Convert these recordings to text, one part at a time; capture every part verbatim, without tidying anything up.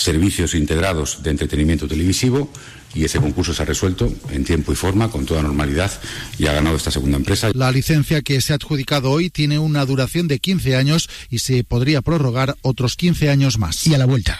servicios integrados de entretenimiento televisivo, y ese concurso se ha resuelto en tiempo y forma, con toda normalidad, y ha ganado esta segunda empresa. La licencia que se ha adjudicado hoy tiene una duración de quince años y se podría prorrogar otros quince años más. Y a la vuelta.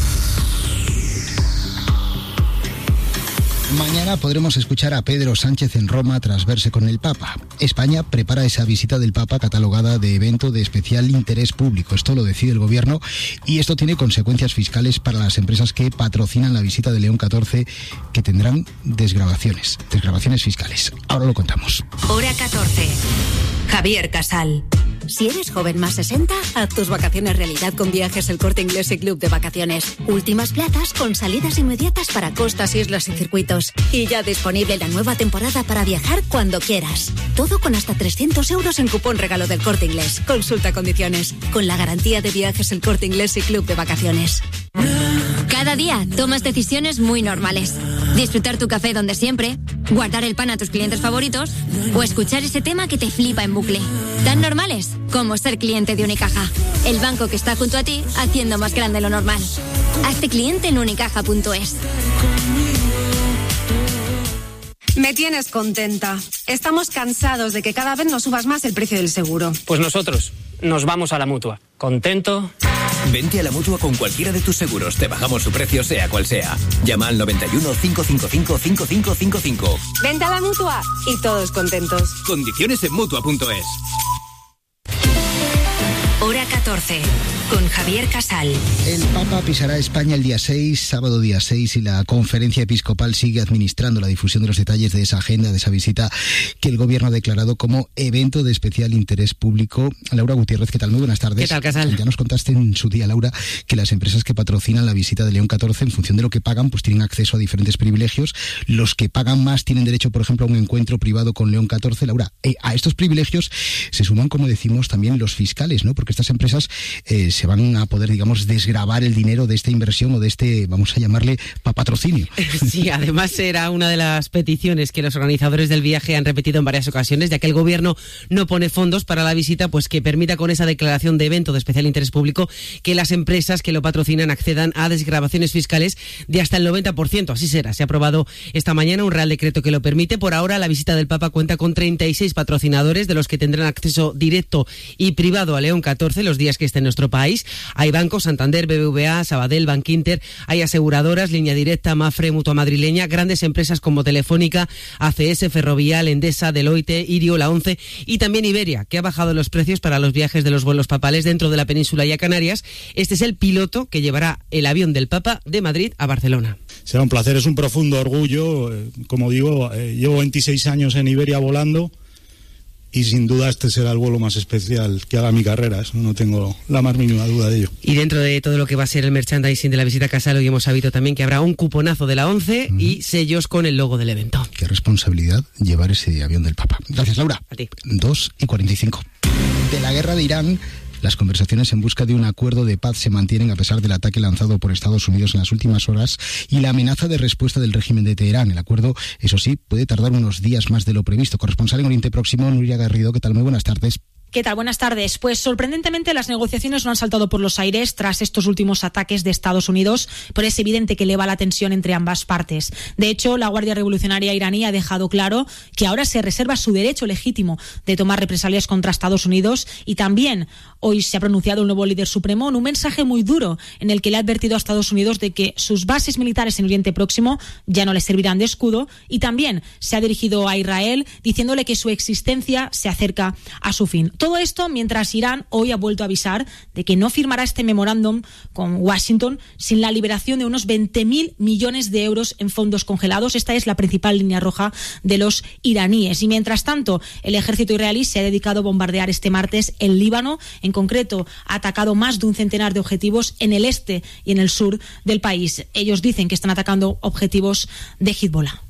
Mañana podremos escuchar a Pedro Sánchez en Roma tras verse con el Papa. España prepara esa visita del Papa catalogada de evento de especial interés público. Esto lo decide el Gobierno y esto tiene consecuencias fiscales para las empresas que patrocinan la visita de León catorce, que tendrán desgravaciones, desgravaciones fiscales. Ahora lo contamos. Hora catorce. Javier Casal. Si eres joven más sesenta, haz tus vacaciones realidad con Viajes El Corte Inglés y Club de Vacaciones. Últimas plazas con salidas inmediatas para costas, islas y circuitos. Y ya disponible la nueva temporada para viajar cuando quieras. Todo con hasta trescientos euros en cupón regalo del Corte Inglés. Consulta condiciones. Con la garantía de Viajes El Corte Inglés y Club de Vacaciones. Cada día tomas decisiones muy normales. Disfrutar tu café donde siempre, guardar el pan a tus clientes favoritos o escuchar ese tema que te flipa en bucle. Tan normales como ser cliente de Unicaja, el banco que está junto a ti haciendo más grande lo normal. Hazte cliente en unicaja punto es. Me tienes contenta. Estamos cansados de que cada vez nos subas más el precio del seguro. Pues nosotros nos vamos a la Mutua. ¿Contento? Vente a la Mutua con cualquiera de tus seguros. Te bajamos su precio, sea cual sea. Llama al noventa y uno, cincuenta y cinco, cincuenta y cinco cincuenta y cinco. Vente a la Mutua y todos contentos. Condiciones en mutua punto es. Hora catorce. Con Javier Casal. El Papa pisará España el día seis, sábado día seis, y la Conferencia Episcopal sigue administrando la difusión de los detalles de esa agenda, de esa visita que el Gobierno ha declarado como evento de especial interés público. Laura Gutiérrez, ¿qué tal? Muy buenas tardes. ¿Qué tal, Casal? Ya nos contaste en su día, Laura, que las empresas que patrocinan la visita de León catorce, en función de lo que pagan, pues tienen acceso a diferentes privilegios. Los que pagan más tienen derecho, por ejemplo, a un encuentro privado con León catorce. Laura, eh, a estos privilegios se suman, como decimos, también los fiscales, ¿no? Porque estas empresas eh, se van a poder, digamos, desgravar el dinero de esta inversión o de este, vamos a llamarle, patrocinio. Sí, además era una de las peticiones que los organizadores del viaje han repetido en varias ocasiones, ya que el Gobierno no pone fondos para la visita, pues que permita con esa declaración de evento de especial interés público que las empresas que lo patrocinan accedan a desgravaciones fiscales de hasta el noventa por ciento. Así será. Se ha aprobado esta mañana un Real Decreto que lo permite. Por ahora, la visita del Papa cuenta con treinta y seis patrocinadores, de los que tendrán acceso directo y privado a León catorce los días que esté en nuestro país. Hay bancos, Santander, B B V A, Sabadell, Bankinter, hay aseguradoras, Línea Directa, Mafre, Mutua Madrileña, grandes empresas como Telefónica, A C S, Ferrovial, Endesa, Deloitte, Irio, la ONCE y también Iberia, que ha bajado los precios para los viajes de los vuelos papales dentro de la península y a Canarias. Este es el piloto que llevará el avión del Papa de Madrid a Barcelona. Será un placer, es un profundo orgullo. Como digo, eh, llevo veintiséis años en Iberia volando. Y sin duda este será el vuelo más especial que haga mi carrera, eso no tengo la más mínima duda de ello. Y dentro de todo lo que va a ser el merchandising de la visita a Casal, hoy hemos sabido también que habrá un cuponazo de la ONCE uh-huh. y sellos con el logo del evento. Qué responsabilidad llevar ese avión del Papa. Gracias, Laura. A ti. dos y cuarenta y cinco. De la guerra de Irán, las conversaciones en busca de un acuerdo de paz se mantienen a pesar del ataque lanzado por Estados Unidos en las últimas horas y la amenaza de respuesta del régimen de Teherán. El acuerdo, eso sí, puede tardar unos días más de lo previsto. Corresponsal en Oriente Próximo, Nuria Garrido, ¿qué tal? Muy buenas tardes. ¿Qué tal? Buenas tardes. Pues sorprendentemente las negociaciones no han saltado por los aires tras estos últimos ataques de Estados Unidos, pero es evidente que eleva la tensión entre ambas partes. De hecho, la Guardia Revolucionaria iraní ha dejado claro que ahora se reserva su derecho legítimo de tomar represalias contra Estados Unidos y también hoy se ha pronunciado el nuevo líder supremo en un mensaje muy duro en el que le ha advertido a Estados Unidos de que sus bases militares en Oriente Próximo ya no le servirán de escudo y también se ha dirigido a Israel diciéndole que su existencia se acerca a su fin. Todo esto mientras Irán hoy ha vuelto a avisar de que no firmará este memorándum con Washington sin la liberación de unos veinte mil millones de euros en fondos congelados. Esta es la principal línea roja de los iraníes. Y mientras tanto, el ejército israelí se ha dedicado a bombardear este martes el Líbano. En concreto, ha atacado más de un centenar de objetivos en el este y en el sur del país. Ellos dicen que están atacando objetivos de Hezbollah.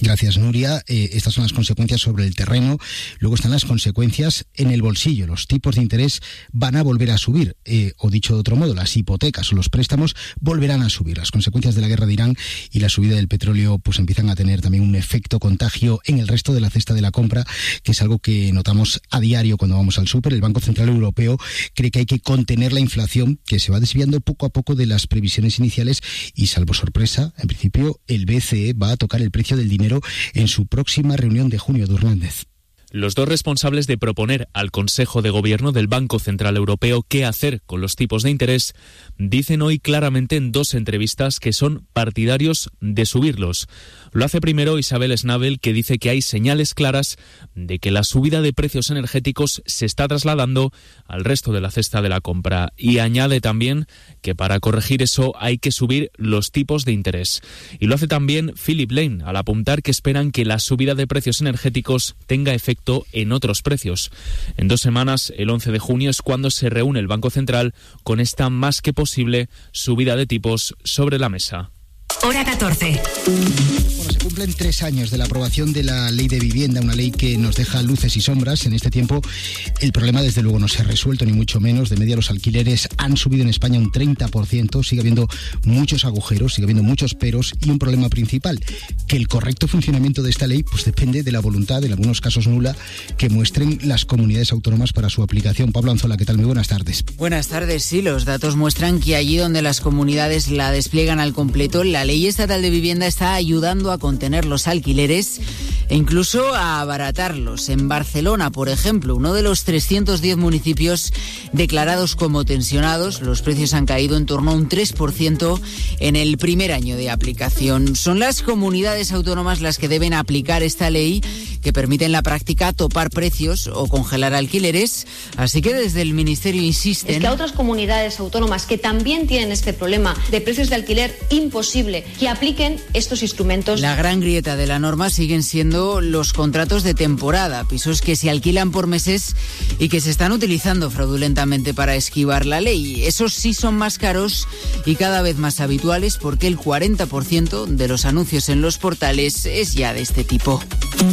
Gracias, Nuria. Eh, estas son las consecuencias sobre el terreno. Luego están las consecuencias en el bolsillo. Los tipos de interés van a volver a subir. Eh, o dicho de otro modo, las hipotecas o los préstamos volverán a subir. Las consecuencias de la guerra de Irán y la subida del petróleo pues empiezan a tener también un efecto contagio en el resto de la cesta de la compra, que es algo que notamos a diario cuando vamos al súper. El Banco Central Europeo cree que hay que contener la inflación, que se va desviando poco a poco de las previsiones iniciales y, salvo sorpresa, en principio el B C E va a tocar el precio del dinero en su próxima reunión de junio. de Hernández. Los dos responsables de proponer al Consejo de Gobierno del Banco Central Europeo qué hacer con los tipos de interés dicen hoy claramente en dos entrevistas que son partidarios de subirlos. Lo hace primero Isabel Schnabel, que dice que hay señales claras de que la subida de precios energéticos se está trasladando al resto de la cesta de la compra, y añade también que para corregir eso hay que subir los tipos de interés. Y lo hace también Philip Lane, al apuntar que esperan que la subida de precios energéticos tenga efecto en otros precios. En dos semanas, el once de junio, es cuando se reúne el Banco Central con esta más que posible subida de tipos sobre la mesa. Hora catorce. Bueno, se cumplen tres años de la aprobación de la Ley de Vivienda, una ley que nos deja luces y sombras. En este tiempo el problema desde luego no se ha resuelto, ni mucho menos. De media los alquileres han subido en España un treinta por ciento, sigue habiendo muchos agujeros, sigue habiendo muchos peros, y un problema principal, que el correcto funcionamiento de esta ley pues depende de la voluntad, en algunos casos nula, que muestren las comunidades autónomas para su aplicación. Pablo Anzola, ¿qué tal? Muy buenas tardes. Buenas tardes. Sí, los datos muestran que allí donde las comunidades la despliegan al completo, la ley estatal de vivienda está ayudando a contener los alquileres e incluso a abaratarlos. En Barcelona, por ejemplo, uno de los trescientos diez municipios declarados como tensionados, los precios han caído en torno a un tres por ciento en el primer año de aplicación. Son las comunidades autónomas las que deben aplicar esta ley, que permite en la práctica topar precios o congelar alquileres. Así que desde el Ministerio insisten... Es que a otras comunidades autónomas que también tienen este problema de precios de alquiler imposible, que apliquen estos instrumentos. La gran grieta de la norma siguen siendo los contratos de temporada, pisos que se alquilan por meses y que se están utilizando fraudulentamente para esquivar la ley. Esos sí son más caros y cada vez más habituales, porque el cuarenta por ciento de los anuncios en los portales es ya de este tipo.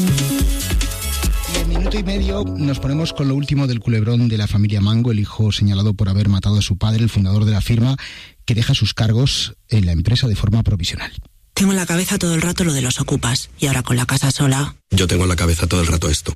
En minuto y medio nos ponemos con lo último del culebrón de la familia Mango, el hijo señalado por haber matado a su padre, el fundador de la firma, que deja sus cargos en la empresa de forma provisional. Tengo en la cabeza todo el rato lo de los ocupas, y ahora con la casa sola... Yo tengo en la cabeza todo el rato esto.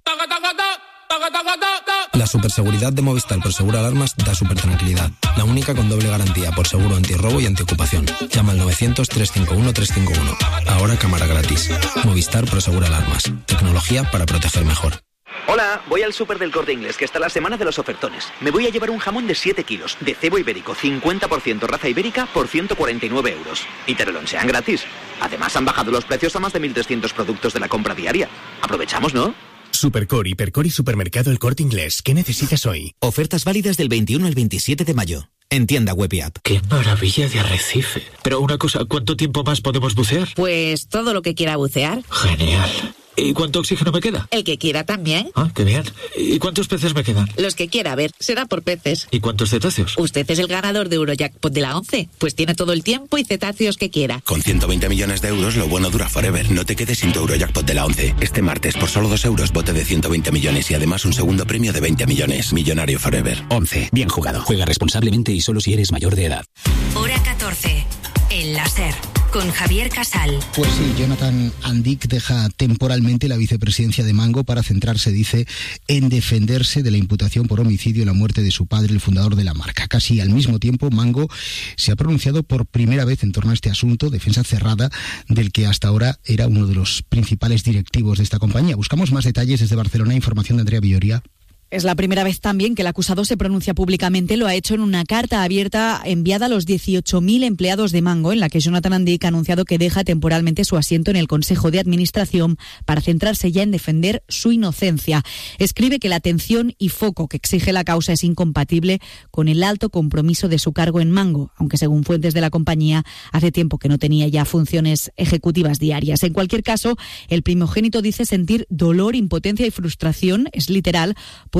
La superseguridad de Movistar por Seguro Alarmas da super tranquilidad. La única con doble garantía por seguro antirrobo y antiocupación. Llama al novecientos, trescientos cincuenta y uno, trescientos cincuenta y uno. Ahora cámara gratis. Movistar por Seguro Alarmas. Tecnología para proteger mejor. Hola, voy al súper del Corte Inglés, que está la semana de los ofertones. Me voy a llevar un jamón de siete kilos, de cebo ibérico, cincuenta por ciento raza ibérica, por ciento cuarenta y nueve euros. Y te lo lonchean gratis. Además, han bajado los precios a más de mil trescientos productos de la compra diaria. Aprovechamos, ¿no? Supercore, Hipercore y Supermercado El Corte Inglés. ¿Qué necesitas hoy? Ofertas válidas del veintiuno al veintisiete de mayo. En tienda web y app. ¡Qué maravilla de arrecife! Pero una cosa, ¿cuánto tiempo más podemos bucear? Pues todo lo que quiera bucear. Genial. ¿Y cuánto oxígeno me queda? El que quiera también. Ah, qué bien. ¿Y cuántos peces me quedan? Los que quiera, a ver, será por peces. ¿Y cuántos cetáceos? Usted es el ganador de Eurojackpot de la once. Pues tiene todo el tiempo y cetáceos que quiera. Con ciento veinte millones de euros, lo bueno dura forever. No te quedes sin tu Eurojackpot de la once. Este martes, por solo dos euros, bote de ciento veinte millones y además un segundo premio de veinte millones. Millonario forever. once. Bien jugado. Juega responsablemente y solo si eres mayor de edad. Hora catorce. El láser. Con Javier Casal. Pues sí, Jonathan Andic deja temporalmente la vicepresidencia de Mango para centrarse, dice, en defenderse de la imputación por homicidio y la muerte de su padre, el fundador de la marca. Casi al mismo tiempo, Mango se ha pronunciado por primera vez en torno a este asunto, defensa cerrada, del que hasta ahora era uno de los principales directivos de esta compañía. Buscamos más detalles desde Barcelona, información de Andrea Villoria. Es la primera vez también que el acusado se pronuncia públicamente. Lo ha hecho en una carta abierta enviada a los dieciocho mil empleados de Mango, en la que Jonathan Andic ha anunciado que deja temporalmente su asiento en el Consejo de Administración para centrarse ya en defender su inocencia. Escribe que la atención y foco que exige la causa es incompatible con el alto compromiso de su cargo en Mango, aunque según fuentes de la compañía hace tiempo que no tenía ya funciones ejecutivas diarias. En cualquier caso, el primogénito dice sentir dolor, impotencia y frustración, es literal, por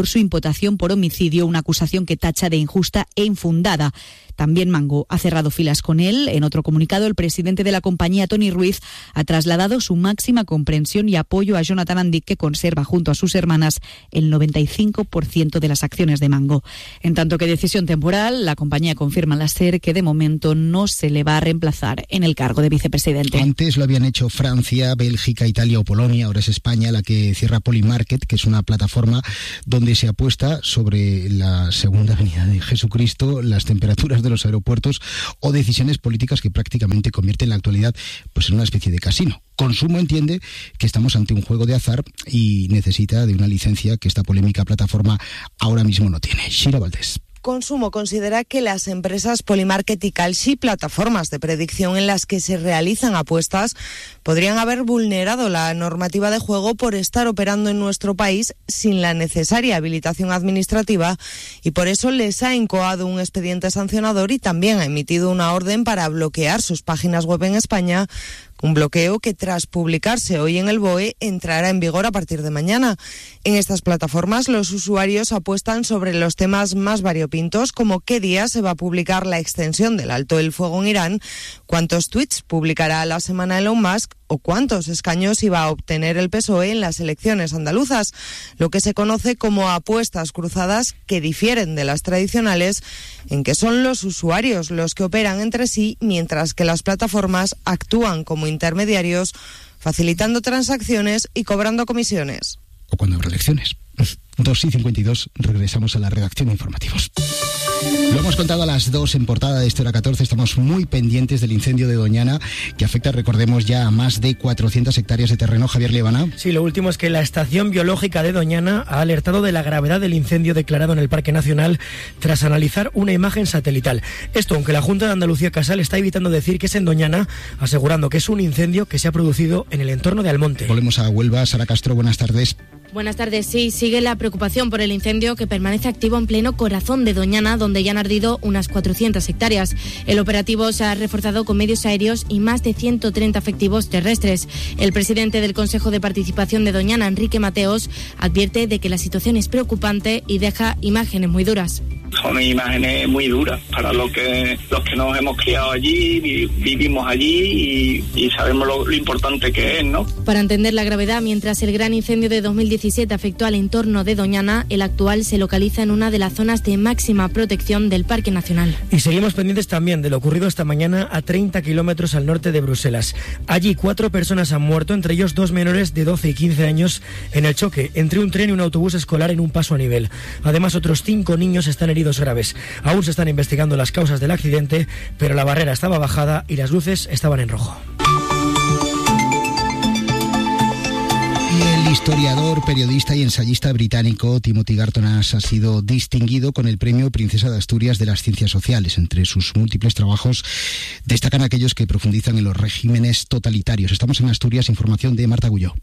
por su imputación por homicidio, una acusación que tacha de injusta e infundada. También Mango ha cerrado filas con él. En otro comunicado, el presidente de la compañía, Tony Ruiz, ha trasladado su máxima comprensión y apoyo a Jonathan Andic, que conserva junto a sus hermanas el noventa y cinco por ciento de las acciones de Mango. En tanto que decisión temporal, la compañía confirma a la SER que de momento no se le va a reemplazar en el cargo de vicepresidente. Antes lo habían hecho Francia, Bélgica, Italia o Polonia. Ahora es España la que cierra Polymarket, que es una plataforma donde se apuesta sobre la segunda venida de Jesucristo, las temperaturas de los aeropuertos o decisiones políticas que prácticamente convierten la actualidad pues en una especie de casino. Consumo entiende que estamos ante un juego de azar y necesita de una licencia que esta polémica plataforma ahora mismo no tiene. Shira Valdés. Consumo considera que las empresas Polymarket y Kalshi, plataformas de predicción en las que se realizan apuestas, podrían haber vulnerado la normativa de juego por estar operando en nuestro país sin la necesaria habilitación administrativa y por eso les ha incoado un expediente sancionador y también ha emitido una orden para bloquear sus páginas web en España. Un bloqueo que, tras publicarse hoy en el B O E, entrará en vigor a partir de mañana. En estas plataformas, los usuarios apuestan sobre los temas más variopintos, como qué día se va a publicar la extensión del alto el fuego en Irán, cuántos tweets publicará a la semana Elon Musk o cuántos escaños iba a obtener el P S O E en las elecciones andaluzas, lo que se conoce como apuestas cruzadas, que difieren de las tradicionales, en que son los usuarios los que operan entre sí, mientras que las plataformas actúan como intermediarios, facilitando transacciones y cobrando comisiones. O cuando habrá elecciones. dos y cincuenta y dos, regresamos a la redacción de informativos. Lo hemos contado a las dos en portada de Este Hora catorce. Estamos muy pendientes del incendio de Doñana, que afecta, recordemos, ya a más de cuatrocientas hectáreas de terreno. Javier Liebana. Sí, lo último es que la Estación Biológica de Doñana ha alertado de la gravedad del incendio declarado en el Parque Nacional tras analizar una imagen satelital. Esto, aunque la Junta de Andalucía Casal está evitando decir que es en Doñana, asegurando que es un incendio que se ha producido en el entorno de Almonte. Volvemos a Huelva. Sara Castro, buenas tardes. Buenas tardes. Sí, sigue la preocupación por el incendio que permanece activo en pleno corazón de Doñana, donde ya han ardido unas cuatrocientas hectáreas. El operativo se ha reforzado con medios aéreos y más de ciento treinta efectivos terrestres. El presidente del Consejo de Participación de Doñana, Enrique Mateos, advierte de que la situación es preocupante y deja imágenes muy duras. Son imágenes muy duras para los que los que nos hemos criado allí, vivimos allí y, y sabemos lo, lo importante que es, ¿no? Para entender la gravedad, mientras el gran incendio de dos mil diecisiete afectó al entorno de Doñana, el actual se localiza en una de las zonas de máxima protección del Parque Nacional. Y seguimos pendientes también de lo ocurrido esta mañana a treinta kilómetros al norte de Bruselas. Allí cuatro personas han muerto, entre ellos dos menores de doce y quince años, en el choque entre un tren y un autobús escolar en un paso a nivel. Además, otros cinco niños están heridos graves. Aún se están investigando las causas del accidente, pero la barrera estaba bajada y las luces estaban en rojo. Y el historiador, periodista y ensayista británico Timothy Garton ha sido distinguido con el Premio Princesa de Asturias de las Ciencias Sociales. Entre sus múltiples trabajos destacan aquellos que profundizan en los regímenes totalitarios. Estamos en Asturias, información de Marta Agulló.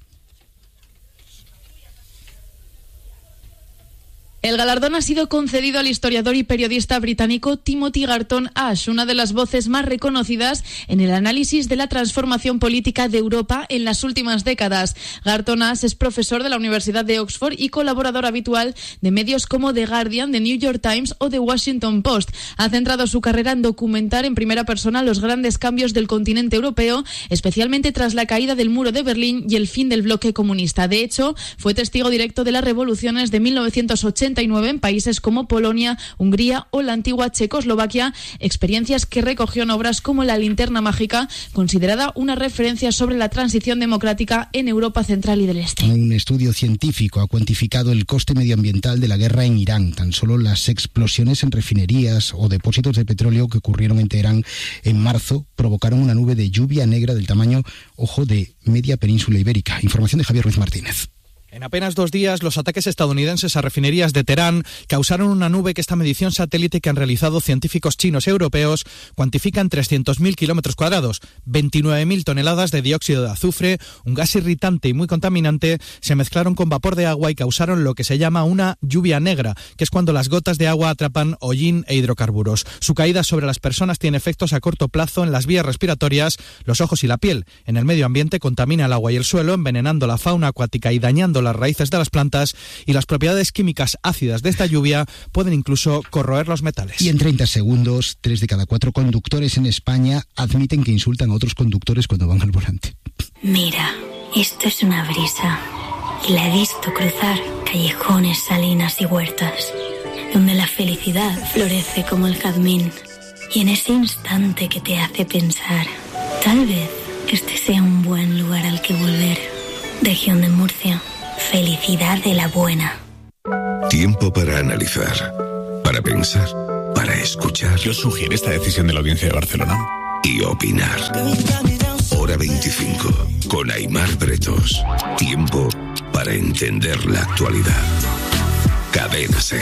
El galardón ha sido concedido al historiador y periodista británico Timothy Garton Ash, una de las voces más reconocidas en el análisis de la transformación política de Europa en las últimas décadas. Garton Ash es profesor de la Universidad de Oxford y colaborador habitual de medios como The Guardian, The New York Times o The Washington Post. Ha centrado su carrera en documentar en primera persona los grandes cambios del continente europeo, especialmente tras la caída del muro de Berlín y el fin del bloque comunista. De hecho, fue testigo directo de las revoluciones de mil novecientos ochenta y nueve en países como Polonia, Hungría o la antigua Checoslovaquia, experiencias que recogió en obras como La linterna mágica, considerada una referencia sobre la transición democrática en Europa Central y del Este. Un estudio científico ha cuantificado el coste medioambiental de la guerra en Irán. Tan solo las explosiones en refinerías o depósitos de petróleo que ocurrieron en Teherán en marzo provocaron una nube de lluvia negra del tamaño, ojo, de media península ibérica. Información de Javier Ruiz Martínez. En apenas dos días, los ataques estadounidenses a refinerías de Teherán causaron una nube que esta medición satélite que han realizado científicos chinos y europeos cuantifica en trescientos mil kilómetros cuadrados. veintinueve mil toneladas de dióxido de azufre, un gas irritante y muy contaminante, se mezclaron con vapor de agua y causaron lo que se llama una lluvia negra, que es cuando las gotas de agua atrapan hollín e hidrocarburos. Su caída sobre las personas tiene efectos a corto plazo en las vías respiratorias, los ojos y la piel. En el medio ambiente contamina el agua y el suelo, envenenando la fauna acuática y dañando dañando las raíces de las plantas y las propiedades químicas ácidas de esta lluvia pueden incluso corroer los metales. Y en treinta segundos, tres de cada cuatro conductores en España admiten que insultan a otros conductores cuando van al volante. Mira, esto es una brisa y la he visto cruzar callejones, salinas y huertas, donde la felicidad florece como el jazmín. Y en ese instante que te hace pensar, tal vez este sea un buen lugar al que volver. Región de Murcia, felicidad de la buena. Tiempo para analizar, para pensar, para escuchar. ¿Qué os sugiere esta decisión de la Audiencia de Barcelona? Y opinar. Hora veinticinco, con Aimar Bretos. Tiempo para entender la actualidad. Cadena SER.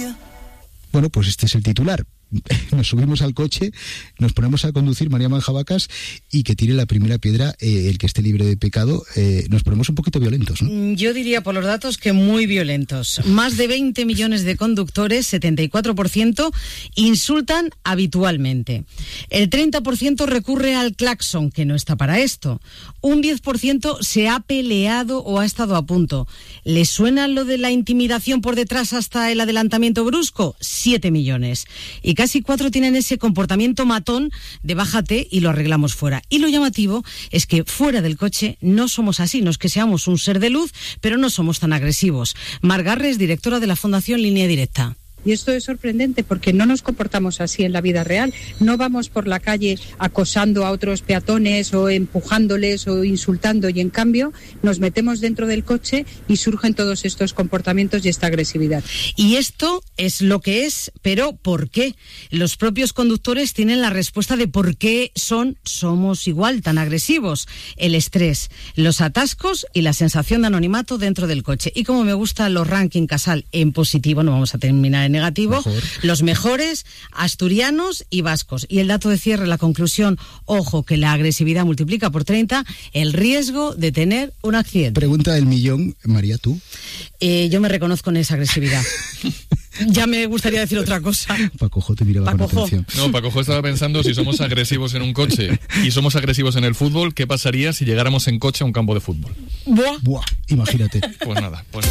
Bueno, pues este es el titular. Nos subimos al coche, nos ponemos a conducir, María Manjabacas, y que tire la primera piedra eh, el que esté libre de pecado. Eh, nos ponemos un poquito violentos, ¿no? Yo diría por los datos que muy violentos. Más de veinte millones de conductores, setenta y cuatro por ciento, insultan habitualmente. El treinta por ciento recurre al claxon, que no está para esto. Un diez por ciento se ha peleado o ha estado a punto. ¿Le suena lo de la intimidación por detrás hasta el adelantamiento brusco? siete millones. Y casi cuatro tienen ese comportamiento matón de bájate y lo arreglamos fuera. Y lo llamativo es que fuera del coche no somos así, no es que seamos un ser de luz, pero no somos tan agresivos. Mar Garres, directora de la Fundación Línea Directa. Y esto es sorprendente porque no nos comportamos así en la vida real. No vamos por la calle acosando a otros peatones o empujándoles o insultando, y en cambio nos metemos dentro del coche y surgen todos estos comportamientos y esta agresividad. Y esto es lo que es, pero ¿por qué? Los propios conductores tienen la respuesta de por qué son, somos igual tan agresivos. El estrés, los atascos y la sensación de anonimato dentro del coche. Y como me gustan los ranking Casal en positivo, no vamos a terminar en negativo, Mejor. Los mejores asturianos y vascos. Y el dato de cierre, la conclusión, ojo, que la agresividad multiplica por treinta el riesgo de tener un accidente. Pregunta del millón, María, ¿tú? Eh, yo me reconozco en esa agresividad. Ya me gustaría decir otra cosa. Pacojo te miraba con atención. No, Pacojo estaba pensando, si somos agresivos en un coche y somos agresivos en el fútbol, ¿qué pasaría si llegáramos en coche a un campo de fútbol? Buah. Buah, imagínate. Pues nada, pues...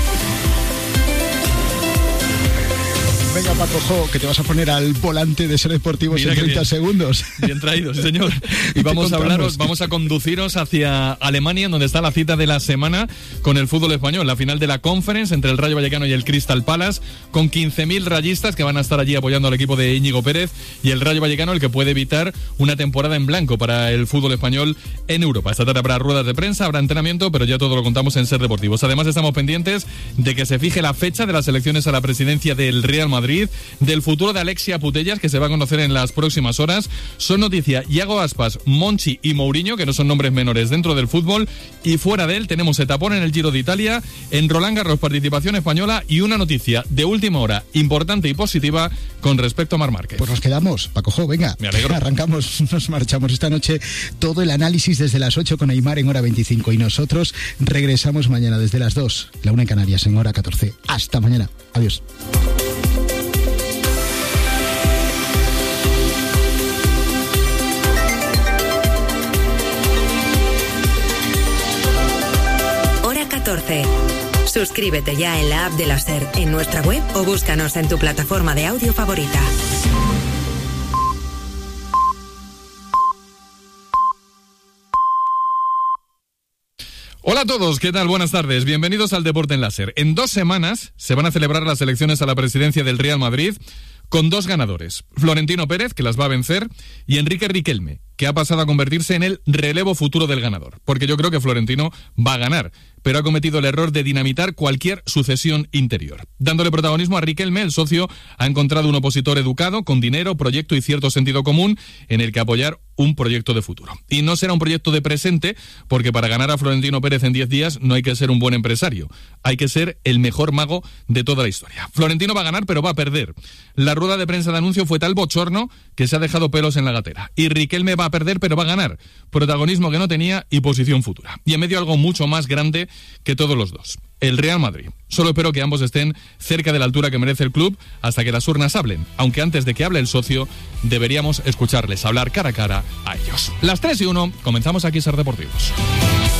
Venga, Pacojo, que te vas a poner al volante de Ser Deportivos en treinta bien, segundos. Bien traído, sí, señor. Y vamos a hablaros, vamos a conduciros hacia Alemania, donde está la cita de la semana con el fútbol español. La final de la Conference entre el Rayo Vallecano y el Crystal Palace, con quince mil rayistas que van a estar allí apoyando al equipo de Íñigo Pérez, y el Rayo Vallecano, el que puede evitar una temporada en blanco para el fútbol español en Europa. Esta tarde habrá ruedas de prensa, habrá entrenamiento, pero ya todo lo contamos en Ser Deportivos. Además, estamos pendientes de que se fije la fecha de las elecciones a la presidencia del Real Madrid, del futuro de Alexia Putellas, que se va a conocer en las próximas horas. Son noticia Iago Aspas, Monchi y Mourinho, que no son nombres menores dentro del fútbol, y fuera de él tenemos etapón en el Giro de Italia, en Roland Garros participación española, y una noticia de última hora importante y positiva con respecto a Marc Márquez. Pues nos quedamos, Pacojo, venga. Me alegro. Arrancamos, nos marchamos esta noche, todo el análisis desde las ocho con Aimar en hora veinticinco, y nosotros regresamos mañana desde las dos, la una en Canarias en hora catorce. Hasta mañana. Adiós. catorce. Suscríbete ya en la app de la SER, en nuestra web, o búscanos en tu plataforma de audio favorita. Hola a todos, ¿qué tal? Buenas tardes, bienvenidos al Deporte en la SER. En dos semanas se van a celebrar las elecciones a la presidencia del Real Madrid, con dos ganadores, Florentino Pérez, que las va a vencer, y Enrique Riquelme, que ha pasado a convertirse en el relevo futuro del ganador. Porque yo creo que Florentino va a ganar, pero ha cometido el error de dinamitar cualquier sucesión interior. Dándole protagonismo a Riquelme, el socio ha encontrado un opositor educado, con dinero, proyecto y cierto sentido común, en el que apoyar un proyecto de futuro. Y no será un proyecto de presente, porque para ganar a Florentino Pérez en diez días no hay que ser un buen empresario, hay que ser el mejor mago de toda la historia. Florentino va a ganar, pero va a perder. La rueda de prensa de anuncio fue tal bochorno que se ha dejado pelos en la gatera. Y Riquelme va a perder, pero va a ganar. Protagonismo que no tenía y posición futura. Y en medio algo mucho más grande que todos los dos: el Real Madrid. Solo espero que ambos estén cerca de la altura que merece el club hasta que las urnas hablen, aunque antes de que hable el socio deberíamos escucharles hablar cara a cara a ellos. Las tres y uno, comenzamos aquí Ser Deportivos.